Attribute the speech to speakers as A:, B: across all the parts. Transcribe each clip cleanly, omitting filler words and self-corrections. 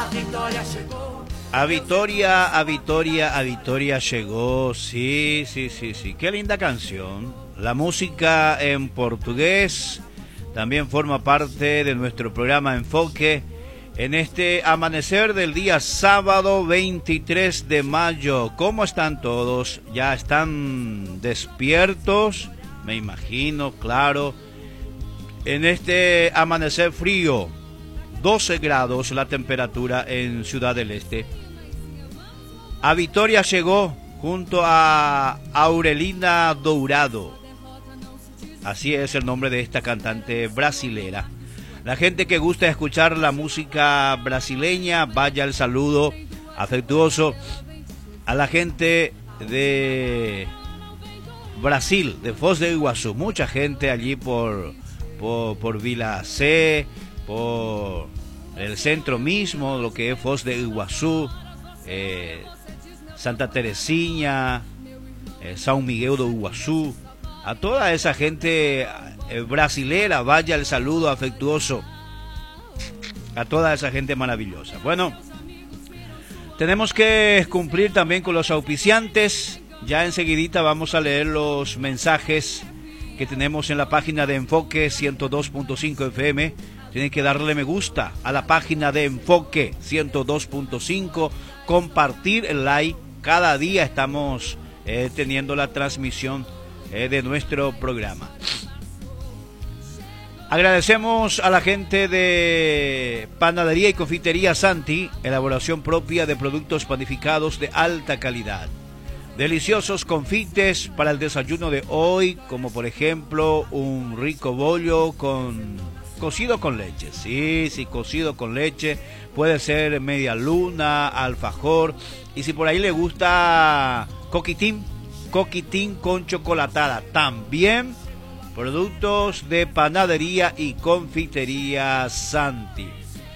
A: A Vitoria llegó, sí. Qué linda canción. La música en portugués también forma parte de nuestro programa Enfoque en este amanecer del día sábado 23 de mayo. ¿Cómo están todos? ¿Ya están despiertos? Me imagino, claro. En este amanecer frío, 12 grados la temperatura en Ciudad del Este. A Vitoria llegó junto a Aurelina Dourado. Así es el nombre de esta cantante brasilera. La gente que gusta escuchar la música brasileña, vaya el saludo afectuoso a la gente de Brasil, de Foz de Iguazú. Mucha gente allí por Vila C, por el centro mismo, lo que es Foz de Iguazú, Santa Teresinha, São Miguel do Iguazú. A toda esa gente brasilera, vaya el saludo afectuoso a toda esa gente maravillosa. Bueno, tenemos que cumplir también con los auspiciantes. Ya enseguidita vamos a leer los mensajes que tenemos en la página de Enfoque 102.5 FM. Tienen que darle me gusta a la página de Enfoque 102.5, compartir el like. Cada día estamos teniendo la transmisión de nuestro programa. Agradecemos a la gente de Panadería y Confitería Santi, elaboración propia de productos panificados de alta calidad. Deliciosos confites para el desayuno de hoy, como por ejemplo un rico bollo cocido con leche. Sí, cocido con leche. Puede ser media luna, alfajor. Y si por ahí le gusta coquitín con chocolatada. También productos de Panadería y Confitería Santi.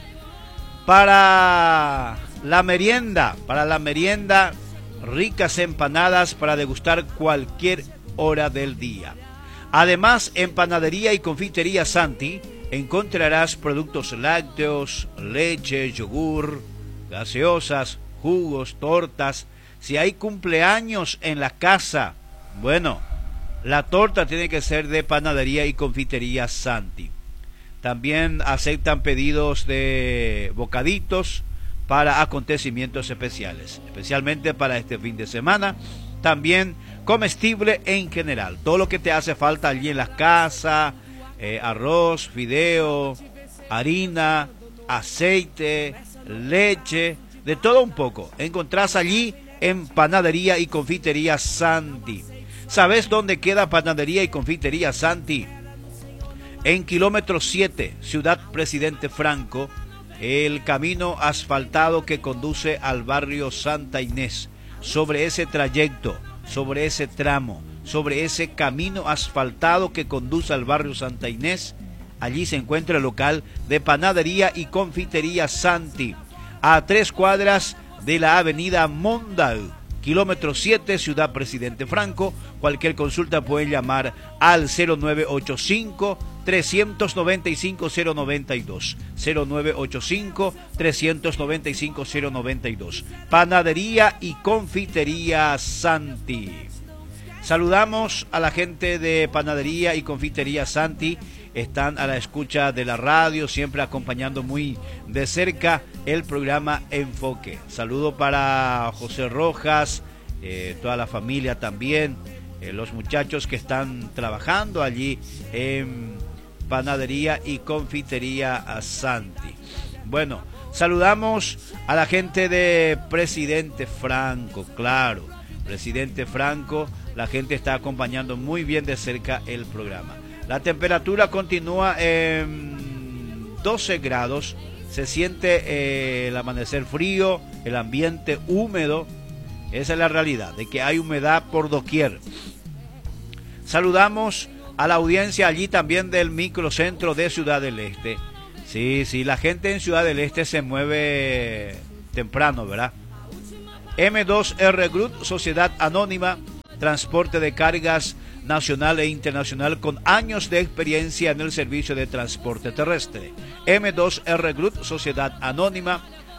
A: Para la merienda, ricas empanadas para degustar cualquier hora del día. Además, en Panadería y Confitería Santi encontrarás productos lácteos, leche, yogur, gaseosas, jugos, tortas. Si hay cumpleaños en la casa, bueno, la torta tiene que ser de Panadería y Confitería Santi. También aceptan pedidos de bocaditos para acontecimientos especiales, especialmente para este fin de semana. También comestible en general, todo lo que te hace falta allí en la casa, arroz, fideo, harina, aceite, leche, de todo un poco. Encontrás allí en Panadería y Confitería Santi. ¿Sabes dónde queda Panadería y Confitería Santi? En kilómetro 7, Ciudad Presidente Franco, el camino asfaltado que conduce al barrio Santa Inés. Sobre ese trayecto, sobre ese tramo, sobre ese camino asfaltado que conduce al barrio Santa Inés, allí se encuentra el local de Panadería y Confitería Santi, a 3 cuadras de la avenida Mondal, kilómetro 7, Ciudad Presidente Franco. Cualquier consulta pueden llamar al 0985-395-092, 0985-395-092. Panadería y Confitería Santi. Saludamos a la gente de Panadería y Confitería Santi. Están a la escucha de la radio, siempre acompañando muy de cerca el programa Enfoque. Saludo para José Rojas, toda la familia también, los muchachos que están trabajando allí en Panadería y Confitería Santi. Bueno, saludamos a la gente de Presidente Franco, claro, Presidente Franco, la gente está acompañando muy bien de cerca el programa. La temperatura continúa en 12 grados, se siente el amanecer frío, el ambiente húmedo, esa es la realidad, de que hay humedad por doquier. Saludamos a la audiencia allí también del microcentro de Ciudad del Este. Sí, la gente en Ciudad del Este se mueve temprano, ¿verdad? M2R Group, Sociedad Anónima, transporte de cargas nacional e internacional con años de experiencia en el servicio de transporte terrestre. M2R Group, Sociedad Anónima,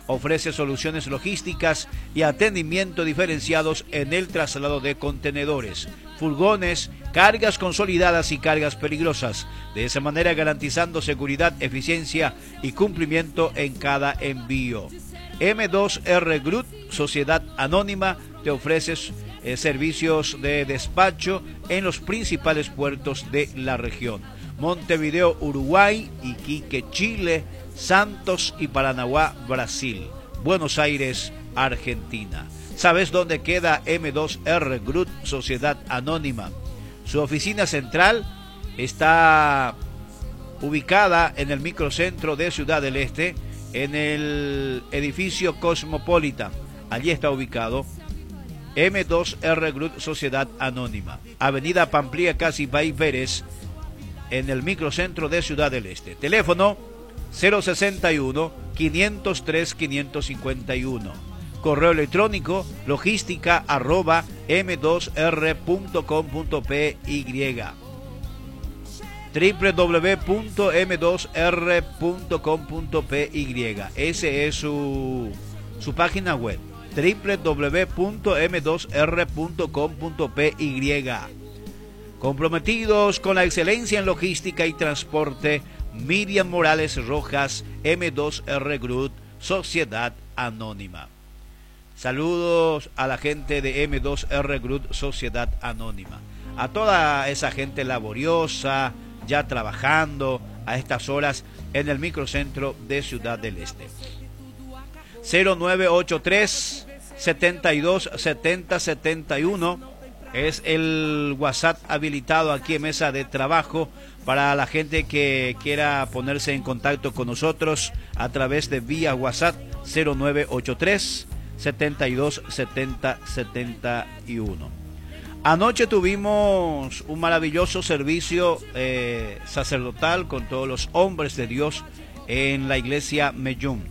A: ofrece soluciones logísticas y atendimiento diferenciados en el traslado de contenedores, furgones, cargas consolidadas y cargas peligrosas, de esa manera garantizando seguridad, eficiencia y cumplimiento en cada envío. M2R Group, Sociedad Anónima, te ofrece servicios de despacho en los principales puertos de la región: Montevideo, Uruguay, Iquique, Chile, Santos y Paranaguá, Brasil, Buenos Aires, Argentina. ¿Sabes dónde queda M2R Group, Sociedad Anónima? Su oficina central está ubicada en el microcentro de Ciudad del Este, en el edificio Cosmopolitan. Allí está ubicado M2R Group, Sociedad Anónima. Avenida Pamplía Casi Bay Pérez, en el microcentro de Ciudad del Este. Teléfono 061-503-551. Correo electrónico logística@m2r.com.py. www.m2r.com.py. Ese es su página web, www.m2r.com.py. Comprometidos con la excelencia en logística y transporte, Miriam Morales Rojas, M2R Group, Sociedad Anónima. Saludos a la gente de M2R Group, Sociedad Anónima. A toda esa gente laboriosa, ya trabajando a estas horas en el microcentro de Ciudad del Este. 0983 72 70 71 es el WhatsApp habilitado aquí en Mesa de Trabajo para la gente que quiera ponerse en contacto con nosotros a través de vía WhatsApp. 0983 72 70 71. Anoche tuvimos un maravilloso servicio sacerdotal con todos los hombres de Dios en la iglesia Mellón.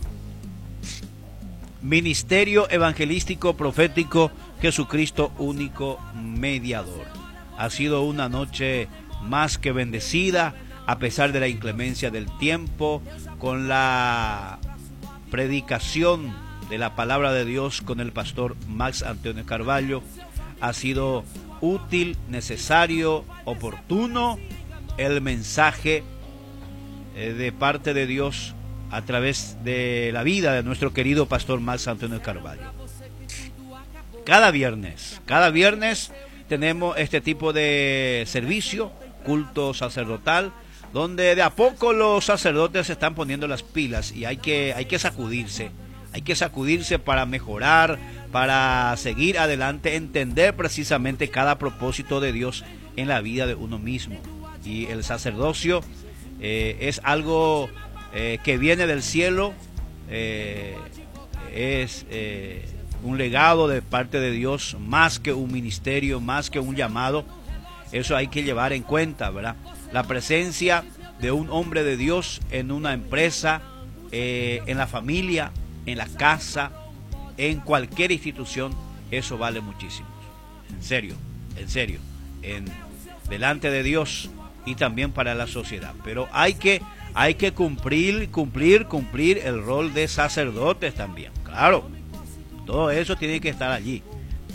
A: Ministerio Evangelístico Profético Jesucristo Único Mediador. Ha sido una noche más que bendecida, a pesar de la inclemencia del tiempo, con la predicación de la palabra de Dios con el pastor Max Antonio Carvalho. Ha sido útil, necesario, oportuno el mensaje de parte de Dios a través de la vida de nuestro querido pastor Max Antonio Carvalho. Cada viernes tenemos este tipo de servicio, culto sacerdotal, donde de a poco los sacerdotes se están poniendo las pilas y hay que sacudirse. Hay que sacudirse para mejorar, para seguir adelante, entender precisamente cada propósito de Dios en la vida de uno mismo. Y el sacerdocio es algo que viene del cielo, es un legado de parte de Dios, más que un ministerio, más que un llamado. Eso hay que llevar en cuenta, ¿verdad? La presencia de un hombre de Dios en una empresa, en la familia, en la casa, en cualquier institución, eso vale muchísimo. En serio, delante de Dios y también para la sociedad. Pero hay que cumplir el rol de sacerdotes también. Claro, todo eso tiene que estar allí.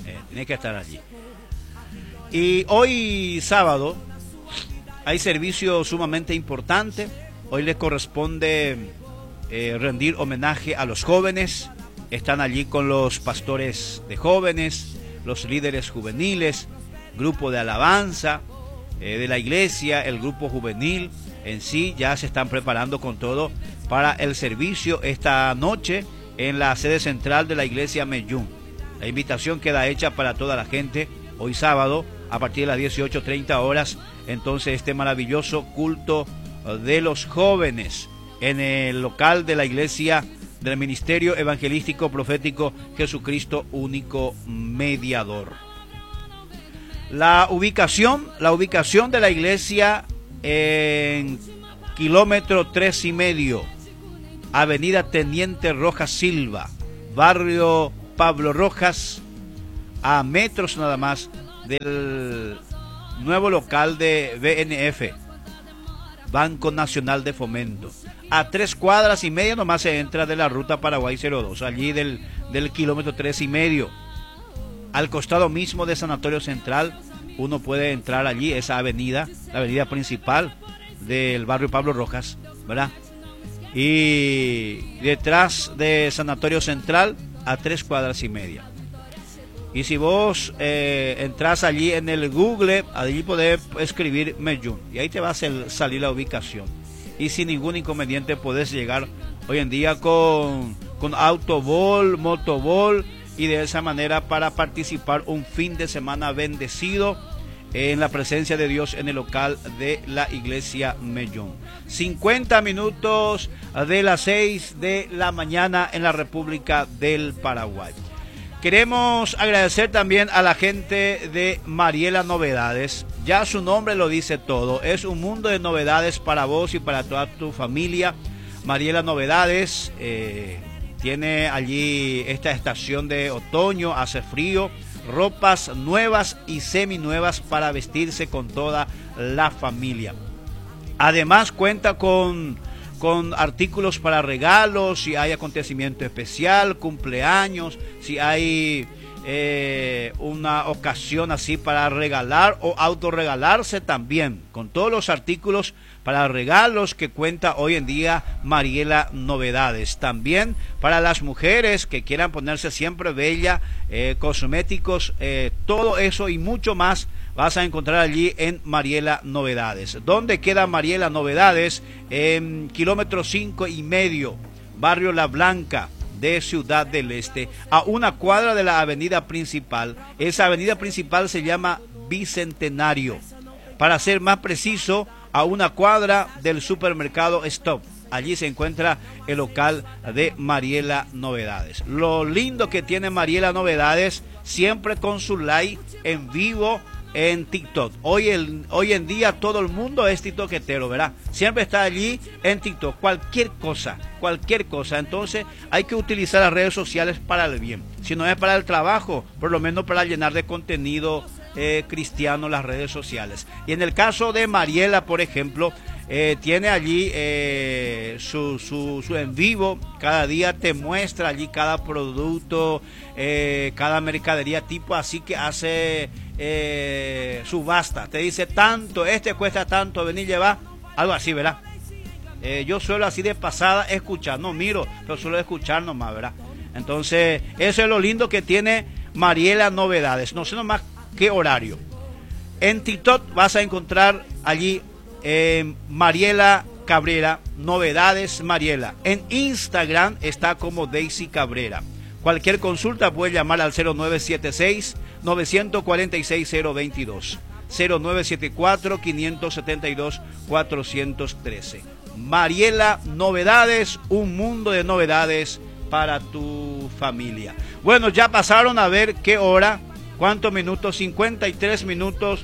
A: Y hoy sábado hay servicio sumamente importante. Hoy les corresponde rendir homenaje a los jóvenes. Están allí con los pastores de jóvenes, los líderes juveniles, grupo de alabanza de la iglesia, el grupo juvenil en sí. Ya se están preparando con todo para el servicio esta noche en la sede central de la iglesia Mellún. La invitación queda hecha para toda la gente hoy sábado a partir de las 18:30 horas. Entonces este maravilloso culto de los jóvenes en el local de la iglesia del Ministerio Evangelístico Profético Jesucristo Único Mediador. La ubicación de la iglesia en kilómetro 3,5, Avenida Teniente Rojas Silva, barrio Pablo Rojas, a metros nada más del nuevo local de BNF. Banco Nacional de Fomento. A 3 cuadras y media nomás se entra de la ruta Paraguay 02, allí del kilómetro 3,5. Al costado mismo de Sanatorio Central, uno puede entrar allí, esa avenida, la avenida principal del barrio Pablo Rojas, ¿verdad? Y detrás de Sanatorio Central, a 3 cuadras y media. Y si vos entras allí en el Google, allí podés escribir Medellín y ahí te va a salir la ubicación. Y sin ningún inconveniente podés llegar hoy en día con autobol, motobol, y de esa manera para participar un fin de semana bendecido en la presencia de Dios en el local de la iglesia Medellín. 50 minutos de las 6 de la mañana en la República del Paraguay. Queremos agradecer también a la gente de Mariela Novedades. Ya su nombre lo dice todo. Es un mundo de novedades para vos y para toda tu familia. Mariela Novedades tiene allí esta estación de otoño, hace frío, ropas nuevas y seminuevas para vestirse con toda la familia. Además cuenta con artículos para regalos, si hay acontecimiento especial, cumpleaños, si hay una ocasión así para regalar o autorregalarse también, con todos los artículos para regalos que cuenta hoy en día Mariela Novedades. También para las mujeres que quieran ponerse siempre bella, cosméticos, todo eso y mucho más vas a encontrar allí en Mariela Novedades. ¿Dónde queda Mariela Novedades? En kilómetro 5,5, barrio La Blanca de Ciudad del Este, a 1 cuadra de la avenida principal. Esa avenida principal se llama Bicentenario. Para ser más preciso, a 1 cuadra del supermercado Stop. Allí se encuentra el local de Mariela Novedades. Lo lindo que tiene Mariela Novedades, siempre con su live en vivo en TikTok. Hoy en día todo el mundo es tiktoketero, ¿verdad? Siempre está allí en TikTok, cualquier cosa. Entonces hay que utilizar las redes sociales para el bien. Si no es para el trabajo, por lo menos para llenar de contenido cristiano las redes sociales. Y en el caso de Mariela, por ejemplo, tiene allí su en vivo. Cada día te muestra allí cada producto, cada mercadería tipo, así que hace subasta, te dice tanto, este cuesta tanto, vení llevar, algo así, ¿verdad? Yo suelo así de pasada escuchar, no miro, pero suelo escuchar nomás, ¿verdad? Entonces, eso es lo lindo que tiene Mariela Novedades. No sé nomás qué horario. En TikTok vas a encontrar allí Mariela Cabrera, Novedades Mariela. En Instagram está como Daisy Cabrera. Cualquier consulta puede llamar al 0976-946-022, 0974-572-413. Mariela Novedades, un mundo de novedades para tu familia. Bueno, ya pasaron a ver qué hora, cuántos minutos, 53 minutos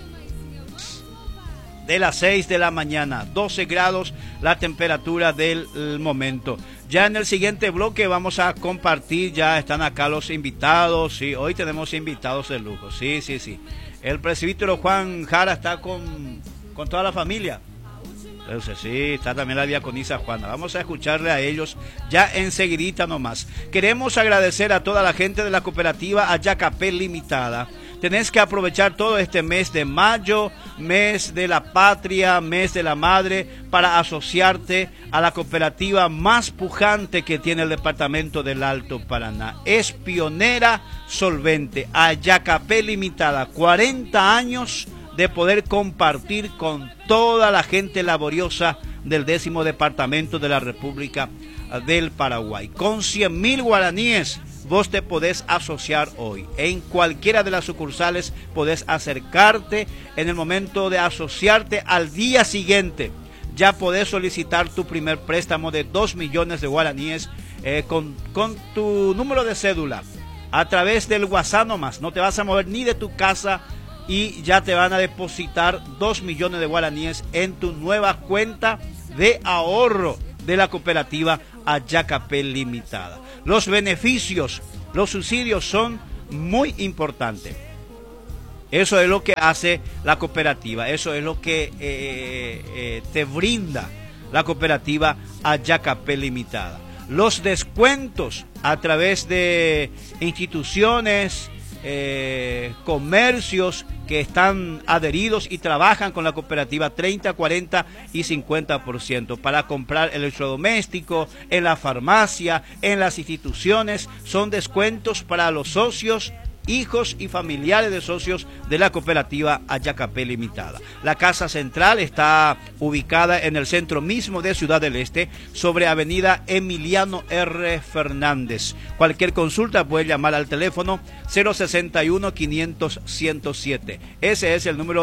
A: de las 6 de la mañana, 12 grados la temperatura del momento. Ya en el siguiente bloque vamos a compartir, ya están acá los invitados, sí, hoy tenemos invitados de lujo, sí. El presbítero Juan Jara está con toda la familia. Entonces, sí, está también la diaconisa Juana. Vamos a escucharle a ellos ya enseguidita nomás. Queremos agradecer a toda la gente de la cooperativa Ayacapé Limitada. Tenés que aprovechar todo este mes de mayo, mes de la patria, mes de la madre, para asociarte a la cooperativa más pujante que tiene el departamento del Alto Paraná. Es pionera, solvente. Ayacapé Limitada, 40 años de poder compartir con toda la gente laboriosa del 10º departamento de la República del Paraguay. Con 100.000 guaraníes vos te podés asociar hoy. En cualquiera de las sucursales podés acercarte. En el momento de asociarte, al día siguiente ya podés solicitar tu primer préstamo de 2 millones de guaraníes con tu número de cédula a través del WhatsApp nomás. No te vas a mover ni de tu casa y ya te van a depositar 2 millones de guaraníes en tu nueva cuenta de ahorro de la cooperativa Ayacapé Limitada. Los beneficios, los subsidios son muy importantes. Eso es lo que hace la cooperativa, eso es lo que te brinda la cooperativa Ayacapé Limitada. Los descuentos a través de instituciones, comercios que están adheridos y trabajan con la cooperativa, 30, 40 y 50% para comprar electrodoméstico en la farmacia, en las instituciones. Son descuentos para los socios, hijos y familiares de socios de la cooperativa Ayacapé Limitada. La casa central está ubicada en el centro mismo de Ciudad del Este, sobre avenida Emiliano R. Fernández. Cualquier consulta puede llamar al teléfono 061-500-107. Ese es el número